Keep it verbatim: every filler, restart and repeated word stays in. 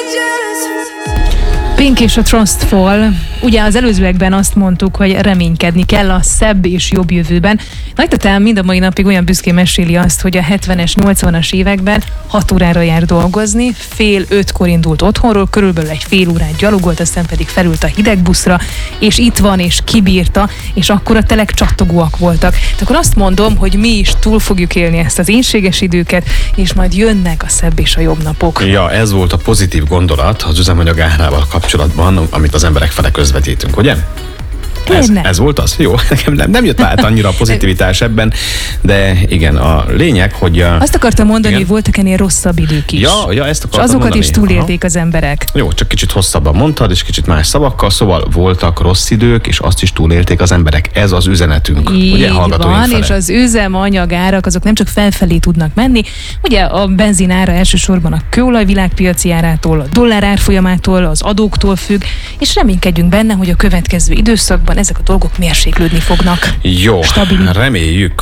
Pink és a Trust Fall. Ugye az előzőekben azt mondtuk, hogy reménykedni kell a szebb és jobb jövőben. Nagy Tatán mind a mai napig olyan büszkén meséli azt, hogy a hetvenes, nyolcvanas években hat órára jár dolgozni, fél ötkor indult otthonról, körülbelül egy fél órát gyalogolt, aztán pedig felült a hidegbuszra, és itt van, és kibírta, és akkor a telek csattogóak voltak. Tehát akkor azt mondom, hogy mi is túl fogjuk élni ezt az énséges időket, és majd jönnek a szebb és a jobb napok. Ja, ez volt a pozitív gondolat az üzemanyag árával kapcsolatban, amit az emberek fele közvetítünk, ugye? Ez, ez volt az? Jó, nekem nem, nem jött át annyira a pozitivitás ebben, de igen, a lényeg, hogy... A, Azt akartam mondani, igen? Hogy voltak ennél rosszabb idők is. Ja, ja, ezt akartam és azokat mondani. is túlélték az emberek. Jó, csak kicsit hosszabban mondtad, és kicsit más szavakkal, szóval voltak rossz idők, és azt is túlélték az emberek. Ez az üzenetünk, így ugye, hallgatóink van, fele. És az üzemanyagárak azok nem csak felfelé tudnak menni, ugye a benzin ára elsősorban a kőolaj világpiaci árától, a dollár árfolyamától, az adóktól függ, és reménykedjünk benne, hogy a következő időszakban ezek a dolgok mérséklődni fognak. Jó, Stabil. reméljük,